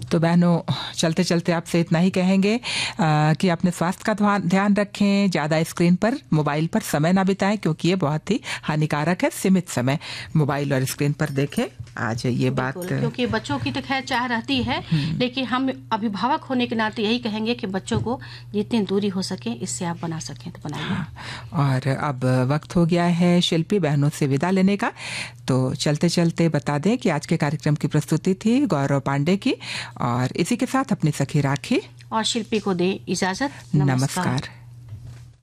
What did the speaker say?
तो बहनों, चलते चलते आपसे इतना ही कहेंगे कि अपने स्वास्थ्य का ध्यान रखें, ज़्यादा स्क्रीन पर, मोबाइल पर समय ना बिताएं, क्योंकि ये बहुत ही हानिकारक है। सीमित समय मोबाइल और स्क्रीन पर देखें। आज ये बात, क्योंकि बच्चों की तो खैर चाह रहती है, लेकिन हम अभिभावक होने के नाते यही कहेंगे कि बच्चों को जितनी दूरी हो सके इससे आप बना सकें तो बनाइए। और अब वक्त हो गया है शिल्पी बहनों से विदा लेने का। तो चलते चलते बता दें कि आज के कार्यक्रम की प्रस्तुति थी गौरव पांडे की, और इसी के साथ अपनी सखी राखी और शिल्पी को दे इजाजत। नमस्कार।